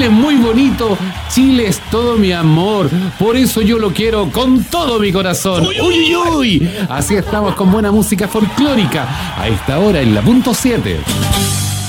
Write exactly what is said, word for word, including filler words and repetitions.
Chile es muy bonito, Chile es todo mi amor, por eso yo lo quiero con todo mi corazón. Uy, uy, uy. Así estamos con buena música folclórica a esta hora en la punto siete.